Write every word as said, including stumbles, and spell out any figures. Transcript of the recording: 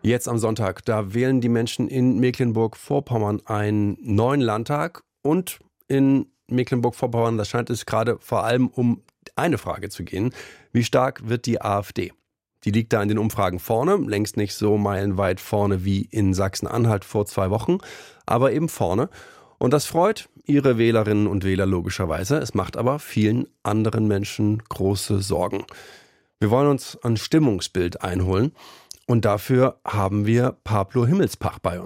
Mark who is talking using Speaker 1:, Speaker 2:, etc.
Speaker 1: Jetzt am Sonntag, da wählen die Menschen in Mecklenburg-Vorpommern einen neuen Landtag und in Mecklenburg-Vorpommern, da scheint es gerade vor allem um eine Frage zu gehen. Wie stark wird die AfD? Die liegt da in den Umfragen vorne, längst nicht so meilenweit vorne wie in Sachsen-Anhalt vor zwei Wochen, aber eben vorne. Und das freut ihre Wählerinnen und Wähler logischerweise. Es macht aber vielen anderen Menschen große Sorgen. Wir wollen uns ein Stimmungsbild einholen und dafür haben wir Pablo Himmelspach bei uns.